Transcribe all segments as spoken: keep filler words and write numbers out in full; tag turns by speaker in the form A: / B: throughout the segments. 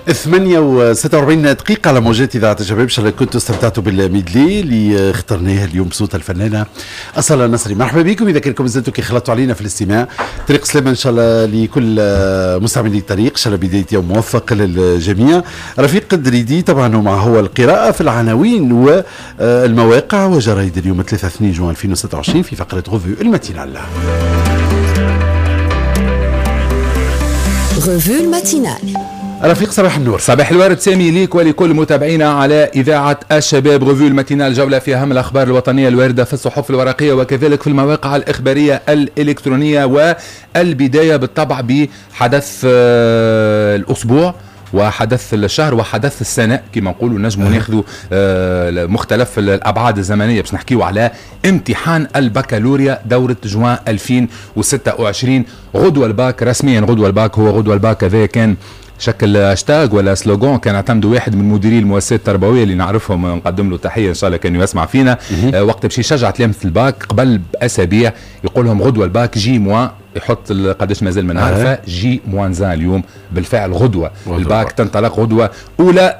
A: ثمانية وستة وأربعين دقيقة على موجات إذاعة الشباب. إن شاء الله كنتوا استمتعتوا بالميدلي اللي اخترناه اليوم بصوت الفنانة أصالة النصري. مرحبا بكم. إذا كنتم زلتوا كي خلطتوا علينا في الاستماع، طريق سلامة إن شاء الله لكل مستعملي الطريق. إن شاء الله بداية يوم موفق للجميع. رفيق الدريدي طبعا ومع هو القراءة في العناوين والمواقع وجرايد اليوم ثلاثة اثنين جوان ألفين وستة وعشرين في فقرة غوفو الماتينال.
B: غوفو الماتينال.
A: رفيق صباح النور.
C: صباح الورد سامي ليك ولكل متابعينا على إذاعة الشباب. ريفيو الماتينال، جولة في أهم الأخبار الوطنية الواردة في الصحف الورقية وكذلك في المواقع الإخبارية الإلكترونية. والبداية بالطبع بحدث الأسبوع وحدث الشهر وحدث السنة كما نقولوا، نجموا ناخذوا مختلف الأبعاد الزمنية باش نحكيوا على امتحان البكالوريا دورة جوان ألفين وستة وعشرين. غدوة الباك رسميا، غدوة الباك هو غدوة الباك. هذا كان شكل هاشتاج ولا سلوغان كان اعتمدوا واحد من مديري المؤسسات التربويه اللي نعرفهم، نقدم له تحيه ان شاء الله كانوا يسمع فينا. آه وقت باش يشجع تلامذه الباك قبل باسابيع يقول لهم غدوه الباك جي موان، يحط قداش مازال ما نعرفه آه. جي موان زان اليوم بالفعل غدوه الباك تنطلق غدوه اولى.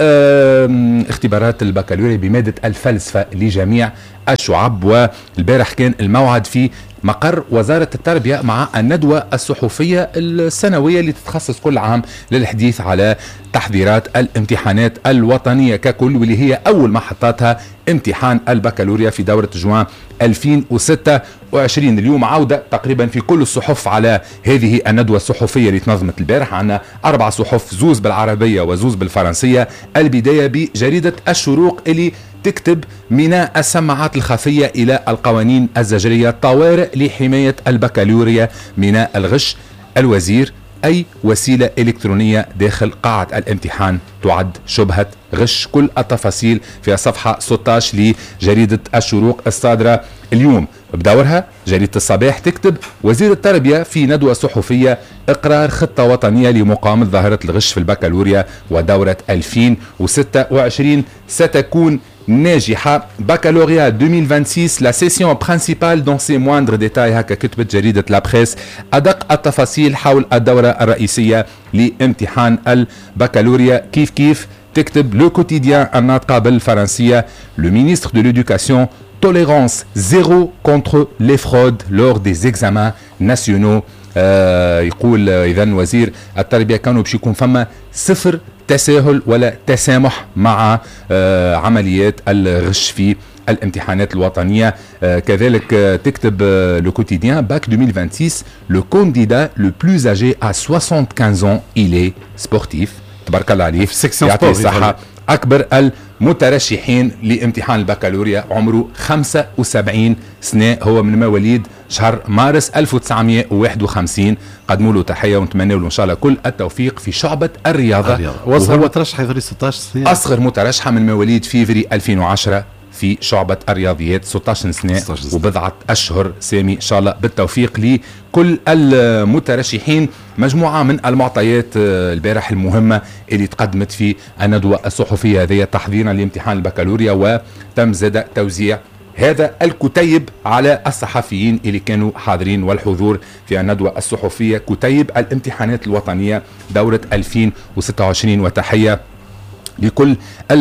C: آه اختبارات البكالوريا بماده الفلسفه لجميع الشعب. والبارح كان الموعد في مقر وزارة التربية مع الندوة الصحفية السنوية اللي تتخصص كل عام للحديث على تحضيرات الامتحانات الوطنية ككل، واللي هي أول محطاتها امتحان البكالوريا في دورة جوان ألفين وستة وعشرين. اليوم عودة تقريبا في كل الصحف على هذه الندوة الصحفية اللي تنظمت البارح. عنا أربع صحف، زوز بالعربية وزوز بالفرنسية. البداية بجريدة الشروق اللي تكتب ميناء السماعات الخفية إلى القوانين الزجرية، طوارئ لحماية البكالوريا، ميناء الغش، الوزير أي وسيلة إلكترونية داخل قاعة الامتحان تعد شبهة غش. كل التفاصيل في صفحة ستة عشر لجريدة الشروق الصادرة اليوم. بدورها جريدة الصباح تكتب وزير التربية في ندوة صحفية إقرار خطة وطنية لمقاومة ظاهرة الغش في البكالوريا ودورة ألفين وستة وعشرين ستكون ناجحة. بكالوريا ألفين وستة وعشرين لا سيسيون برينسيبال دون سي موندر ديتاي، هكا كتبت جريدة لا بريس. أدق التفاصيل حول الدورة الرئيسية لامتحان البكالوريا. كيف كيف تكتب لو كوتيديان الناطقة بالفرنسية لو مينيستر دو ليدوكاسيون tolérance zéro contre les fraudes lors des examens nationaux. آه يقول إذن وزير التربية كانوا باش يكون فما صفر تساهل ولا تسامح مع آه عمليات الغش في الامتحانات الوطنية. آه كذلك آه تكتب آه لو كوتيديان باك ألفين وستة وعشرين le candidat le plus âgé à soixante-quinze ans il est sportif. تبارك الله عليه يعطيه الصحة. أكبر المترشحين لامتحان البكالوريا عمره خمسة وسبعين سنة، هو من مواليد شهر مارس ألف وتسعمائة وواحد وخمسين. قدموا له تحية ونتمنى له إن شاء الله كل التوفيق في شعبة الرياضة.
A: وأصغر مترشح يظهر ستة عشر سنة،
C: أصغر مترشحة من مواليد فيفري ألفين وعشرة في شعبة الرياضيات ستة عشر سنة وبضعة أشهر. سامي إن شاء الله بالتوفيق لكل المترشحين. مجموعة من المعطيات البارح المهمة اللي تقدمت في الندوة الصحفية هذه تحضيرا لامتحان البكالوريا، وتم زاد توزيع هذا الكتيب على الصحفيين اللي كانوا حاضرين والحضور في الندوة الصحفية، كتيب الامتحانات الوطنية دورة ألفين وستة وعشرين. وتحية لكل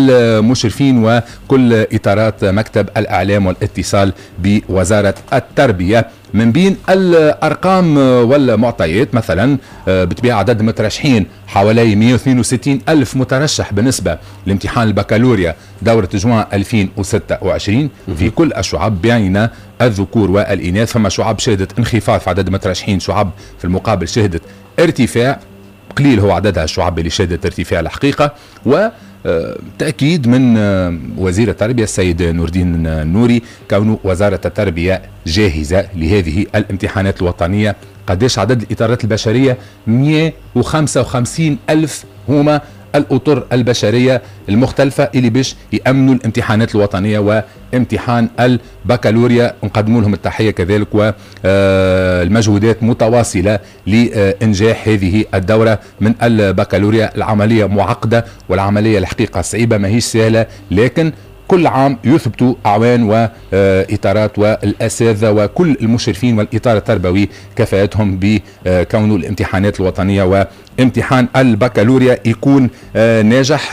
C: المشرفين وكل إطارات مكتب الإعلام والاتصال بوزارة التربية. من بين الأرقام والمعطيات مثلا بتبيع عدد مترشحين حوالي مئة واثنين وستين ألف مترشح بالنسبة لامتحان البكالوريا دورة جوان ألفين وستة وعشرين في كل الشعب بين الذكور والإناث. فما شعب شهدت انخفاض في عدد مترشحين، شعب في المقابل شهدت ارتفاع. قليل هو عددها الشعب اللي شهدت ارتفاع الحقيقة. و تأكيد من وزير التربية السيد نور الدين النوري كون وزارة التربية جاهزة لهذه الامتحانات الوطنية. قديش عدد الإطارات البشرية؟ مئة وخمسة وخمسين ألف هما الأطر البشرية المختلفة اللي باش يأمنوا الامتحانات الوطنية وامتحان البكالوريا. نقدموا لهم التحية كذلك، والمجهودات متواصلة لإنجاح هذه الدورة من البكالوريا. العملية معقدة والعملية الحقيقة صعيبة، ما هيش سهلة، لكن كل عام يثبتوا أعوان وإطارات والأساتذة وكل المشرفين والإطار التربوي كفاءتهم بكون الامتحانات الوطنية وامتحان البكالوريا يكون ناجح.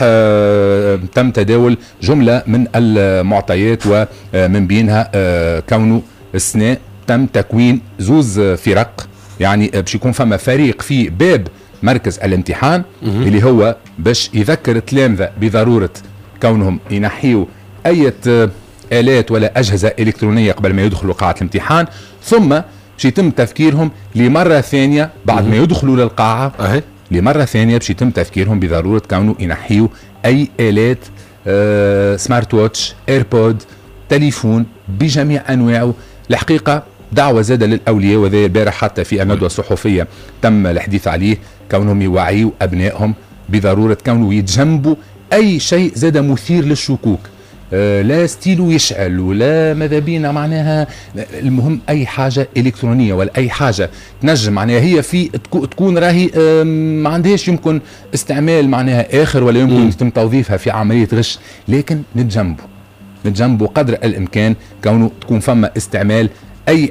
C: تم تداول جملة من المعطيات ومن بينها كونه السنة تم تكوين زوز فرق، يعني باش يكون فما فريق في باب مركز الامتحان اللي هو باش يذكر التلامذة بضرورة كونهم ينحيوا أي آلات ولا أجهزة إلكترونية قبل ما يدخلوا قاعة الامتحان، ثم باش يتم تفكيرهم لمرة ثانية بعد ما يدخلوا للقاعة أه. لمرة ثانية باش يتم تفكيرهم بضرورة كونه ينحيوا أي آلات آه سمارت ووتش، ايربود، تليفون بجميع أنواعه. الحقيقة دعوة زادة للأولياء، وذي البارح حتى في الندوة الصحفية تم الحديث عليه، كونهم يوعيوا أبنائهم بضرورة كونه يتجنبوا أي شيء زاد مثير للشكوك، آه لا ستيلو يشعل ولا ماذا بينا معناها، المهم أي حاجة إلكترونية ولا أي حاجة تنجم معناها هي في تكون راهي آه ما عندهاش يمكن استعمال معناها آخر ولا يمكن يتم توظيفها في عملية غش، لكن نتجنبوا نتجنبوا قدر الإمكان كونه تكون فما استعمال اي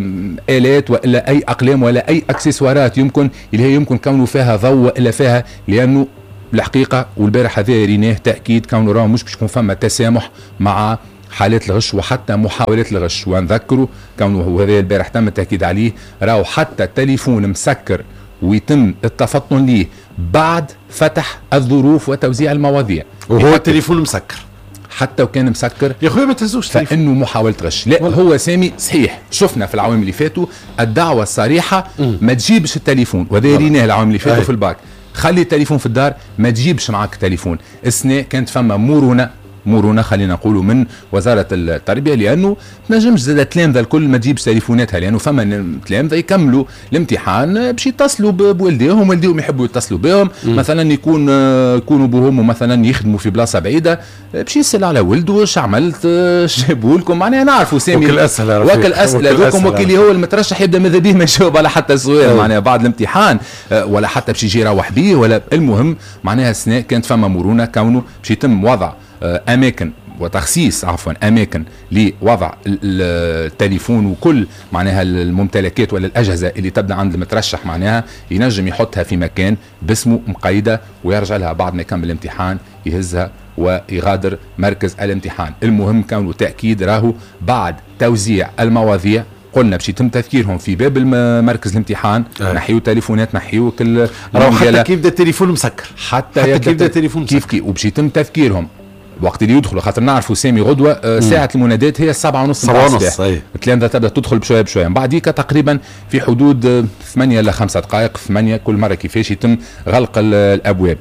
C: آلات ولا اي اقلام ولا اي اكسسوارات يمكن اللي هي يمكن كونه فيها ضوء الا فيها، لانه الحقيقه والبارح هذا ريناه تاكيد كونه راه مش باش يكون فما تسامح مع حالات الغش وحتى محاولات الغش. ونذكروا كونه هذا البارح تم التاكيد عليه، راهو حتى التليفون مسكر ويتم التفطن ليه بعد فتح الظروف وتوزيع المواضيع،
A: وهو التليفون مسكر
C: حتى وكان مسكر
A: يا خويا ما تهزوش
C: فانه محاوله غش. لا والله. هو سامي صحيح شفنا في العوام اللي فاتوا الدعوه الصريحه م. ما تجيبش التليفون، وهذا ريناه العوام اللي فاتوا في الباك، خلي التليفون في الدار، ما تجيبش معك تليفون. السنة كانت فما مرونه مرونه خلينا نقولوا من وزاره التربيه، لانه ما نجمش زاد التلامذه الكل ما تجيبش تليفوناتها، لانه فما تلامذه يكملوا الامتحان باش يتصلوا بوالديهم، والديهم يحبوا يتصلوا بهم م. مثلا يكون يكونوا بهم مثلا يخدموا في بلاصه بعيده، باش يسال على ولده واش عملت جابوا لكم، معناها نعرفوا سامي
A: وكل اسئله
C: وكل اسئله دوكم وكيل هو المترشح يبدا ماذا به ما يجاوب على حتى سؤال معناها بعد الامتحان، ولا حتى باش يجي يروح به ولا. المهم معناها السنة كانت فما مرونه كونه باش يتم وضع اماكن وتخصيص عفوا اماكن لوضع التليفون وكل معناها الممتلكات ولا الاجهزه اللي تبدا عند المترشح، معناها ينجم يحطها في مكان باسمه مقيده ويرجع لها بعد ما يكمل الامتحان يهزها ويغادر مركز الامتحان. المهم كانوا تاكيد راهو بعد توزيع المواضيع قلنا باش يتم تذكيرهم في باب مركز الامتحان أه. نحيو تليفونات نحيو كل
A: راهو حتى كيف بدا التليفون مسكر
C: حتى, حتى كيف بدا التليفون كيف كيف وباش يتم تذكيرهم وقت اللي يدخلوا، خاطر نعرفوا سامي غدوه آه ساعه المنادات هي السبعة ونص
A: سبعة ونص
C: التلامذه تبدا تدخل بشويه بشويه، بعديك تقريبا في حدود آه ثمانية إلى خمسة دقائق ثمانية كل مره كيفاش يتم غلق الابواب.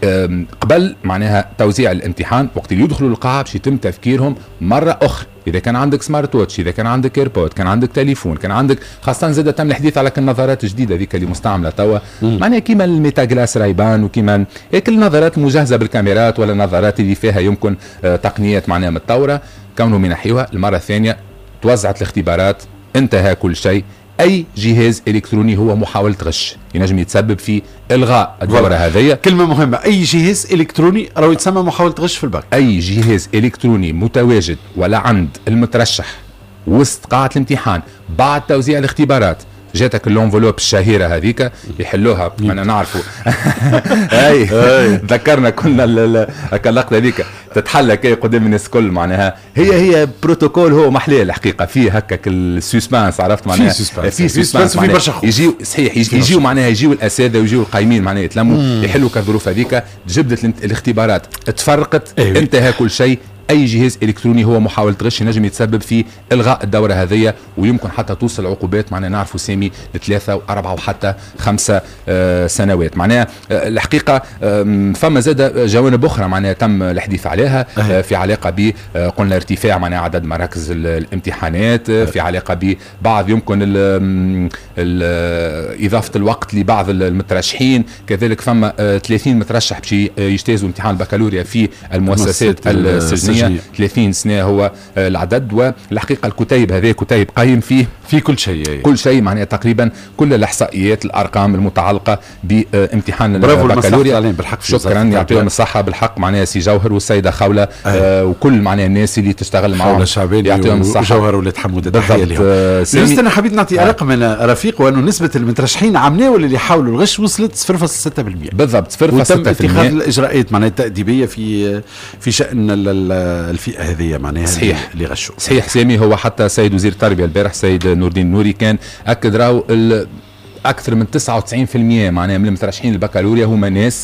C: قبل معناها توزيع الامتحان وقت اللي يدخلوا القاعه باش يتم تذكيرهم مره اخرى، اذا كان عندك سمارت ووتش، اذا كان عندك ايربود، كان عندك تليفون، كان عندك خاصه زاد تم الحديث على النظارات الجديده ذيك اللي مستعمله توا معناها كيما الميتا جلاس رايبان وكيما هيك النظارات المجهزه بالكاميرات ولا النظارات اللي فيها يمكن آه تقنيات معناها متطوره، كونهم ينحيوها المره الثانيه توزعت الاختبارات، انتهى كل شيء. اي جهاز الكتروني هو محاوله غش ينجم يتسبب في الغاء الدوره هذه.
A: كلمه مهمه، اي جهاز الكتروني راهو يتسمى محاوله غش في الباك.
C: اي جهاز الكتروني متواجد ولا عند المترشح وسط قاعه الامتحان بعد توزيع الاختبارات، جاتك اللونفولوب الشهيره هذيك يحلوها انا نعرفوا اي ذكرنا كنا اللقطه هذيك تتحلى كي قدام الناس الكل، معناها هي هي بروتوكول هو محليه الحقيقه فيه هكاك السسبانس، عرفت معناها
A: في سسبانس وفي برشا خوف
C: يجيو صحيح يجيو معناها يجيو الاساتذه ويجيو القايمين معناها يتلموا يحلوا كالظروف هذيك، جبدت الاختبارات تفرقت انتهى كل شيء. اي جهاز الكتروني هو محاوله غش ينجم يتسبب في الغاء الدوره هذه، ويمكن حتى توصل عقوبات معناها نعرفوا سامي لثلاثه واربعه وحتى خمسه آه سنوات. معناها آه الحقيقه آه فما زاد جوانب اخرى معناها تم الحديث عليها آه في علاقه ب آه قلنا ارتفاع معناها عدد مراكز الامتحانات، آه في علاقه ببعض يمكن ال ال اضافه الوقت لبعض المترشحين، كذلك فما آه ثلاثين مترشح باش يجتازوا امتحان البكالوريا في المؤسسات السجنيه وثمانمائة وثلاثين سنة هو العدد. والحقيقة الكتيب هذا كتيب قيم فيه
A: في كل شيء
C: كل شيء معناها تقريبا كل الإحصائيات الأرقام المتعلقة بامتحان البكالوريا. شكرا يعطيهم الصحة بالحق معناها سي جوهر والسيدة خولة آه وكل معناها الناس اللي تشتغل معهم
A: يعطيهم الصحة. وجوهر ولاد حمود تحية لهم. بس أنا حبيت نعطي رقم من رفيق وأنه نسبة المترشحين عمناه واللي يحاولوا الغش وصلت صفر فاصلة ستة بالمئة
C: بالضبط صفر فاصلة ستة بالمئة.
A: وتم اتخاذ الإجراءات معناها التأديبية في في شأن الفئة هذه معناها
C: صحيح
A: اللي غشوا.
C: صحيح سامي. هو حتى سيد وزير التربية البارح سيد نور الدين النوري كان أكد راهو أكثر من تسعة وتسعين بالمئة معناها من المترشحين البكالوريا هما ناس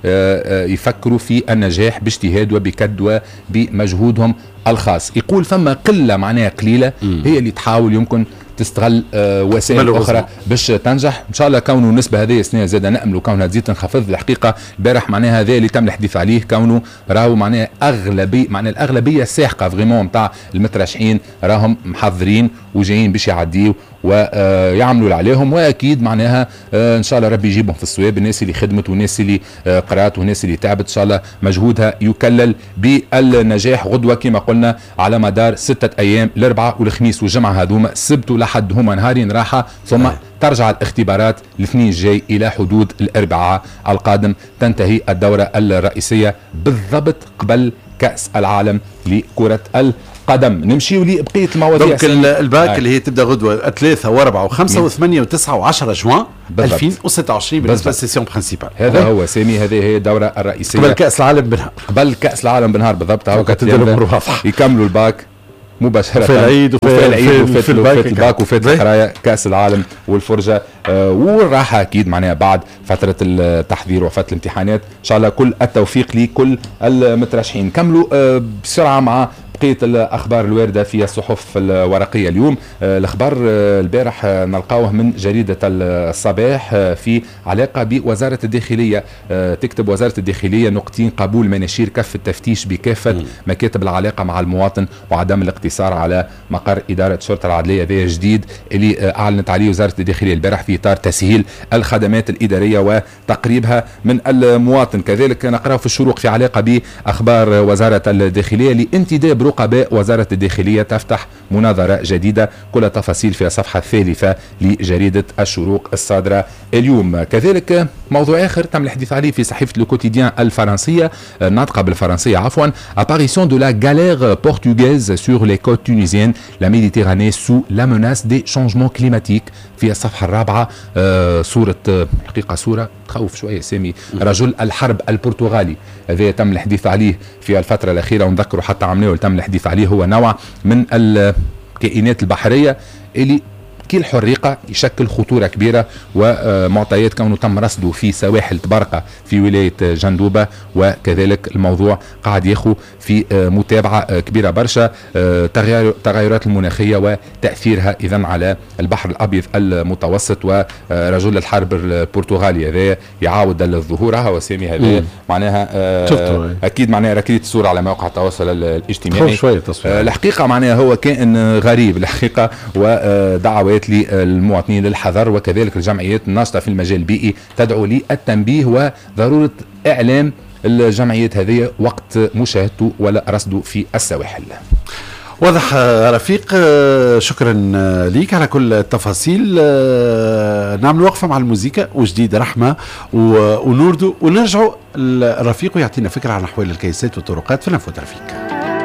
C: يفكروا في النجاح باجتهاد وبكد وبمجهودهم الخاص. يقول فما قلة معناها قليلة هي اللي تحاول يمكن تستغل وسائل أخرى باش تنجح. إن شاء الله كونه النسبة هذه سنة زادة نأمل كونها تزيد تنخفض. الحقيقة البارح معناها هذا اللي تم الحديث عليه كونه راهو معناها أغلبية معناها الأغلبية الساحقة فريمون متاع المترشحين راهم محضرين وجايين باش يعديوا ويعملوا اللي عليهم. واكيد معناها ان شاء الله ربي يجيبهم في الصواب الناس اللي خدمت والناس اللي قرات والناس اللي تعبت ان شاء الله مجهودها يكلل بالنجاح غدوه كما قلنا على مدار ستة ايام الاربعاء والخميس والجمعه هذوما السبت ولحد هما نهارين راحه ثم ترجع الاختبارات الاثنين الجاي الى حدود الاربعاء القادم تنتهي الدوره الرئيسيه بالضبط قبل كأس العالم لكرة القدم. نمشيو لبقية المواضيع.
A: دونك الباك آه. اللي هي تبدا غدوة ثلاثة وأربعة وخمسة وثمانية وتسعة وعشرة جوان ألفين وستة وعشرين بالنسبة للسيسيون برينسيبال.
C: هذا هو, هو سامي. هذه هي الدورة الرئيسية
A: قبل كأس العالم بنهار.
C: قبل كأس العالم بنهار بالضبط. هاو
A: واضحة.
C: يكملوا الباك مباشرة
A: في العيد
C: وفي العيد وفي الباك وفي القراية كأس العالم والفرجة آه والراحة أكيد معناها بعد فترة التحضير وفترة الامتحانات. إن شاء الله كل التوفيق لكل المترشحين. كملوا آه بسرعة مع بقية الأخبار الواردة في الصحف الورقية اليوم. الأخبار البارح نلقاوه من جريدة الصباح في علاقة بوزارة الداخلية. تكتب وزارة الداخلية نقطين قبول مناشير كف التفتيش بكافة مكاتب العلاقة مع المواطن وعدم الاقتصار على مقر إدارة الشرطة العدلية. ذا جديد اللي أعلنت عليه وزارة الداخلية البارح في إطار تسهيل الخدمات الإدارية وتقريبها من المواطن. كذلك نقرأ في الشروق في علاقة بأخبار وزارة الداخلية لانتداب رقباء وزارة الداخلية تفتح مناظرة جديدة. كل تفاصيل في الصفحة الثالثة لجريدة الشروق الصادرة اليوم. كذلك موضوع آخر تم الحديث عليه في صحيفة لو كوتيديان الفرنسية الناطقة بالفرنسية عفوا. apparition de la galère portugaise sur les côtes tunisiennes la Méditerranée sous la menace des changements climatiques. في الصفحة الرابعة آه صورة آه حقيقة صورة تخوف شوية سامي. رجل الحرب البرتغالي هذا تم الحديث عليه في الفترة الأخيرة ونذكره حتى عمليه تم الحديث عليه. هو نوع من الكائنات البحرية اللي كل حريقة يشكل خطورة كبيرة ومعطيات كونه تم رصده في سواحل تبرقة في ولاية جندوبة. وكذلك الموضوع قاعد يخو في متابعة كبيرة برشا تغيرات المناخية وتأثيرها إذن على البحر الأبيض المتوسط. ورجل الحرب البرتغالي هذا يعاود الظهور هو سامي هذا معناها أكيد معناها ركيت الصورة على مواقع التواصل الاجتماعي. الحقيقة معناها هو كائن غريب الحقيقة ودعوات للمواطنين للحذر. وكذلك الجمعيات الناشطة في المجال البيئي تدعو للتنبيه وضرورة إعلام الجمعيات هذه وقت مشاهدته ولا رصده في السواحل.
A: واضح رفيق. شكرا ليك على كل التفاصيل. نعمل وقفة مع الموسيقى وجديد رحمة ونوردو ونرجعوا الرفيق ويعطينا فكرة عن أحوال الكيسات والطرقات في الانفو ترافيك.